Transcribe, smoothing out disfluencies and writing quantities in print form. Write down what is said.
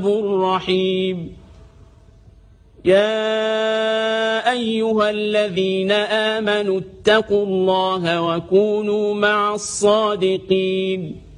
رحيم يا أيها الذين آمنوا اتقوا الله وكونوا مع الصادقين